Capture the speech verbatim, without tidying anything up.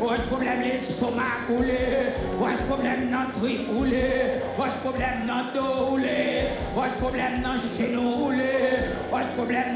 Waj problème les stomac roulés, waj problème nan trip roulé, waj problème nan dos roulé, waj problème nan genou roulé, waj problème